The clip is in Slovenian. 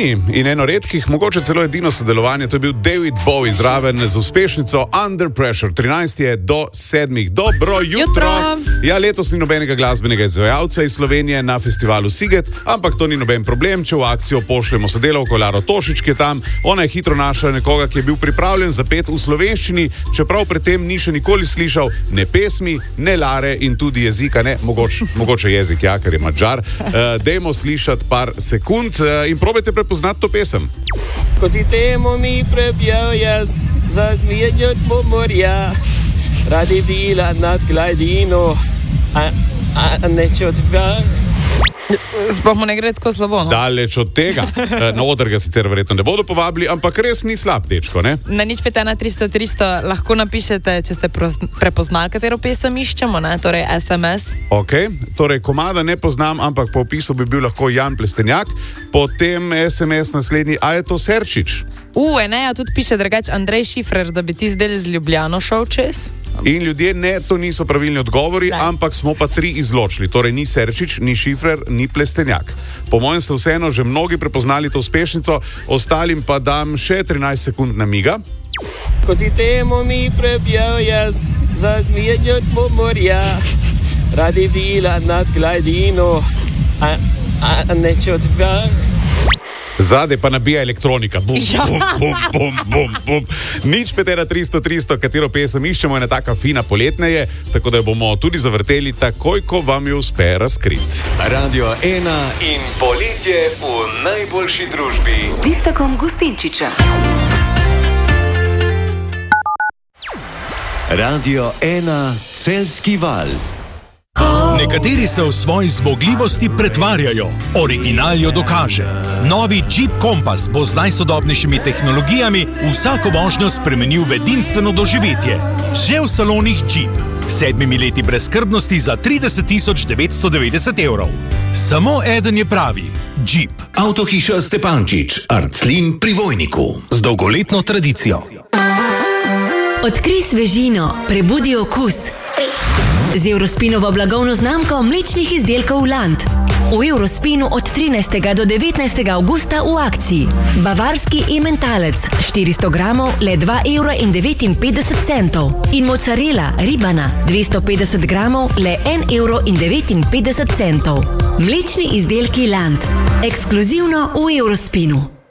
edini in eno redkih, mogoče celo edino sodelovanje, to je bil David Bowie zraven z uspešnico Under Pressure. 13 je do 7. Dobro jutro! Ja, letos ni nobenega glasbenega izvajalca iz Slovenije na festivalu Siget, ampak to ni noben problem, če v akcijo pošljemo sodelavko Laro Tošič, ki je tam. Ona je hitro našla nekoga, ki je bil pripravljen za pet v slovenščini, čeprav predtem ni še nikoli slišal ne pesmi, ne Lare in tudi jezika, ne, mogoče jezik, ja, ker je Madžar. Dajmo slišati par sekund in probajte prepoznati to pesem. Ko si temu mi prebjel jaz, dva zmijenjot po morja, radi bila nad gladino, a neč od vas. Sploh mu ne gre tako slabo, no? Daleč od tega. Na oder ga sicer verjetno ne bodo povabili, ampak res ni slab, dečko, ne? Na 051 lahko napišete, če ste prepoznali, katero pesem iščemo, ne? Torej SMS. Ok, torej komada ne poznam, ampak po opisu bi bil lahko Jan Plestenjak, potem SMS naslednji, a je to Serčič? Eneja tudi piše drugač Andrej Šifrer, da bi ti zdaj z Ljubljano šel čez. In ljudje, ne, to niso pravilni odgovori, ampak smo pa 3 izločili. Torej ni Serčič, ni Šifrer, ni Plestenjak. Po mojem ste vseeno že mnogi prepoznali to uspešnico, ostalim pa dam še 13 sekund namiga. Ko si temu mi prebjel jaz, dva zmijenjot po morja, radi bila nad gladino, a neč od vas. Zadaj pa nabija elektronika. Bum, bum. Nič 51300, katero pesem iščemo, je ena taka fina poletna je, tako da jo bomo tudi zavrteli takoj, ko vam jo uspe razkriti. Radio 1 in poletje v najboljši družbi. Z Istakom Gustinčiča. Radio 1 Celjski val. Nekateri se v svoji zmogljivosti pretvarjajo, original jo dokaže. Novi Jeep Compass bo z najsodobnejšimi tehnologijami vsako vožnjo spremenil v edinstveno doživetje. Že v salonih Jeep. 7 leti brezskrbnosti za 30 990 evrov. Samo eden je pravi. Jeep. Avtohiša Stepančič, Arclin pri Vojniku. Z dolgoletno tradicijo. Odkrij svežino, prebudi okus. Z Eurospinovo blagovno znamko mlečnih izdelkov Land. V Eurospinu od 13. do 19. avgusta v akciji. Bavarski ementalec 400 gramov le 2,59 € in mozzarella ribana 250 gramov le 1,59 €. Mlečni izdelki Land. Ekskluzivno v Eurospinu.